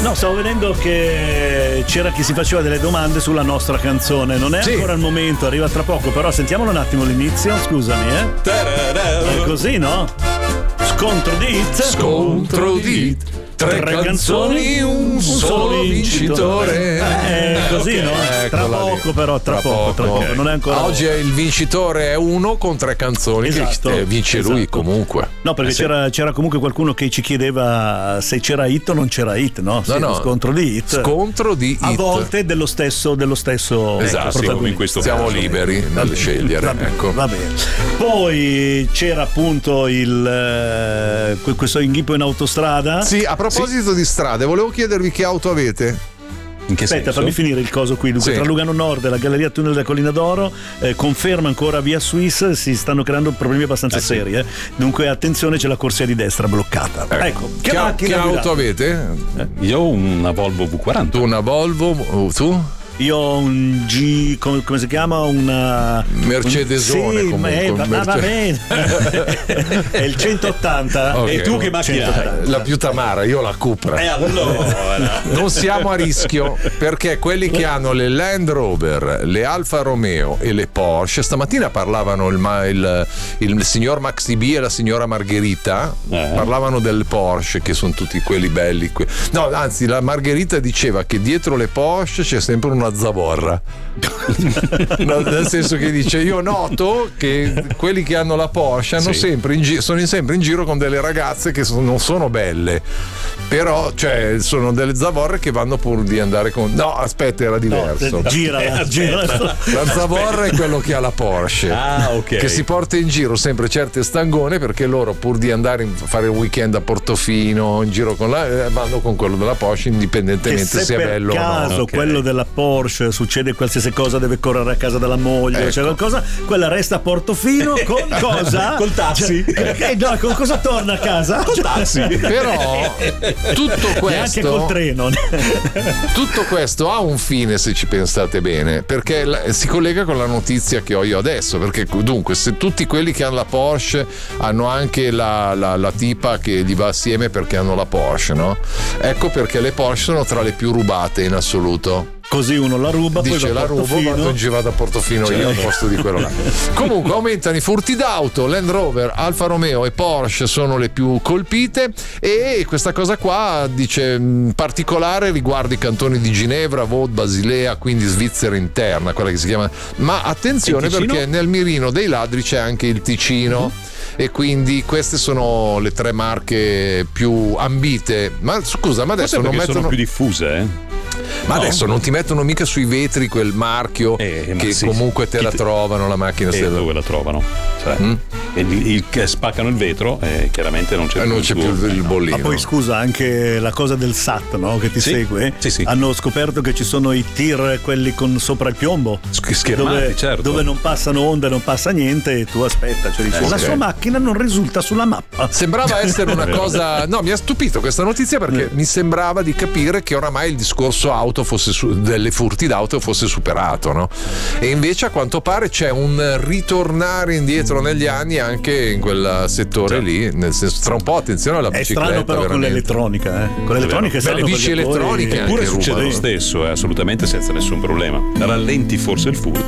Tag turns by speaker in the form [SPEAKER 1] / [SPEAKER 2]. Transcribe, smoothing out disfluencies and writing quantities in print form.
[SPEAKER 1] No, stavo vedendo che c'era chi si faceva delle domande sulla nostra canzone. Non è ancora il momento, arriva tra poco, però sentiamolo un attimo l'inizio, scusami, È così, no? Scontro di hit.
[SPEAKER 2] Scontro di hit. Tre canzoni, un solo vincitore.
[SPEAKER 1] Così, no? Tra poco, però, tra poco. Non è ancora.
[SPEAKER 2] Oggi il vincitore è uno con tre canzoni.
[SPEAKER 1] Esatto,
[SPEAKER 2] che vince lui comunque.
[SPEAKER 1] No, perché c'era comunque qualcuno che ci chiedeva se c'era hit o non c'era hit, no?
[SPEAKER 2] No.
[SPEAKER 1] Scontro di hit.
[SPEAKER 2] Scontro di hit.
[SPEAKER 1] A volte dello stesso
[SPEAKER 2] esatto, in questo siamo liberi nel scegliere. Ecco.
[SPEAKER 1] Va bene. Poi c'era appunto questo inghippo in autostrada.
[SPEAKER 2] Sì, a proposito di strade, volevo chiedervi che auto avete.
[SPEAKER 1] In che senso? Fammi finire il coso qui. Dunque, tra Lugano Nord e la Galleria Tunnel della Collina d'Oro, conferma ancora via Swiss, si stanno creando problemi abbastanza seri. Dunque, attenzione, c'è la corsia di destra bloccata. Ecco, che
[SPEAKER 2] auto avete?
[SPEAKER 3] Io ho una Volvo V40.
[SPEAKER 2] Tu una Volvo, tu?
[SPEAKER 1] Io ho un G, come si chiama? Una
[SPEAKER 2] Mercedesone, comunque.
[SPEAKER 1] Va bene. È il 180.
[SPEAKER 2] Okay.
[SPEAKER 3] E tu che macchina hai?
[SPEAKER 2] La più tamara, io la Cupra.
[SPEAKER 3] Allora.
[SPEAKER 2] Non siamo a rischio, perché quelli che hanno le Land Rover, le Alfa Romeo e le Porsche, stamattina parlavano il signor Maxi B e la signora Margherita, parlavano del Porsche, che sono tutti quelli belli. No, anzi, la Margherita diceva che dietro le Porsche c'è sempre una zavorra. No, nel senso che dice: io noto che quelli che hanno la Porsche hanno sempre sono sempre in giro con delle ragazze che non sono belle, però sono delle zavorre che vanno pur di andare con. No, aspetta, era diverso.
[SPEAKER 1] Gira.
[SPEAKER 2] La zavorra è quello che ha la Porsche, che si porta in giro sempre certe stangone, perché loro pur di andare a fare il weekend a Portofino in giro vanno con quello della Porsche, indipendentemente se è bello o no.
[SPEAKER 1] Caso quello della Porsche succede qualsiasi cosa, deve correre a casa della moglie, c'è qualcosa, quella resta a Portofino con cosa?
[SPEAKER 3] Col taxi.
[SPEAKER 1] No, con cosa torna a casa?
[SPEAKER 3] Col taxi.
[SPEAKER 2] Però tutto questo,
[SPEAKER 1] anche col treno.
[SPEAKER 2] Tutto questo ha un fine, se ci pensate bene, perché si collega con la notizia che ho io adesso, perché dunque se tutti quelli che hanno la Porsche hanno anche la tipa che gli va assieme perché hanno la Porsche, no? Ecco perché le Porsche sono tra le più rubate in assoluto.
[SPEAKER 1] Così uno la ruba,
[SPEAKER 2] dice
[SPEAKER 1] poi
[SPEAKER 2] la rubo, vado in giro da Portofino io al posto di quello là. Comunque aumentano i furti d'auto, Land Rover, Alfa Romeo e Porsche sono le più colpite, e questa cosa qua dice in particolare riguarda i cantoni di Ginevra, Vaud, Basilea, quindi Svizzera interna, quella che si chiama. Ma attenzione, perché nel mirino dei ladri c'è anche il Ticino. E quindi queste sono le tre marche più ambite. Ma scusa, ma adesso non mettono,
[SPEAKER 3] sono più diffuse,
[SPEAKER 2] Ma adesso non ti mettono mica sui vetri quel marchio che comunque te la trovano la macchina.
[SPEAKER 3] Dove la trovano? Cioè, che spaccano il vetro, chiaramente non c'è
[SPEAKER 2] più il bollino.
[SPEAKER 1] Ma poi scusa, anche la cosa del SAT, no? Che ti segue.
[SPEAKER 3] Sì.
[SPEAKER 1] Hanno scoperto che ci sono i tir, quelli con sopra il piombo,
[SPEAKER 3] schermati,
[SPEAKER 1] dove non passano onde, non passa niente, e tu aspetta, cioè dici, la sua macchina non risulta sulla mappa.
[SPEAKER 2] Sembrava essere una cosa. No, mi ha stupito questa notizia, perché mi sembrava di capire che oramai il discorso auto fosse delle furti d'auto fosse superato, no? E invece a quanto pare c'è un ritornare indietro negli anni anche in quel settore lì, nel senso, tra un po' attenzione alla bicicletta. È strano però
[SPEAKER 1] veramente.
[SPEAKER 2] Con
[SPEAKER 1] l'elettronica, con l'elettronica è strano,
[SPEAKER 2] le bici elettroniche
[SPEAKER 3] eppure succede lo stesso, assolutamente senza nessun problema. Rallenti forse il furto,